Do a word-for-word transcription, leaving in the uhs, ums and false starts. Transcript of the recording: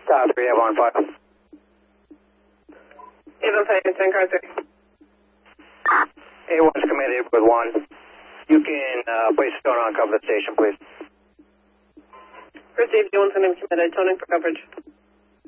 Tower three, have on file. Avon Pike, ten car three. A one's committed with one. You can uh, place a toner on cover the station, please. Received, A one's going to be committed. Toning for coverage.